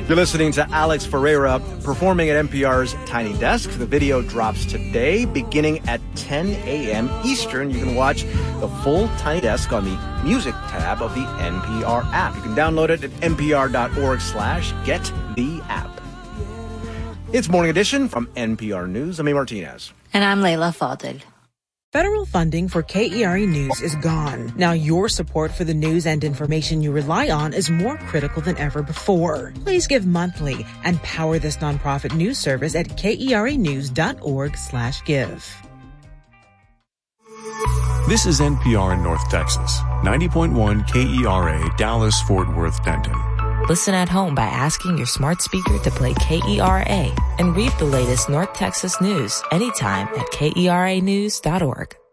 You're listening to Alex Ferreira performing at NPR's Tiny Desk. The video drops today, beginning at 10 a.m. Eastern. You can watch the full Tiny Desk on the Music tab of the NPR app. You can download it at npr.org/get-the-app. It's Morning Edition from NPR News. I'm A. Martinez. And I'm Leila Fadel. Federal funding for KERA News is gone. Now your support for the news and information you rely on is more critical than ever before. Please give monthly and power this nonprofit news service at keranews.org/give. This is NPR in North Texas, 90.1 KERA, Dallas, Fort Worth, Denton. Listen at home by asking your smart speaker to play KERA and read the latest North Texas news anytime at keranews.org.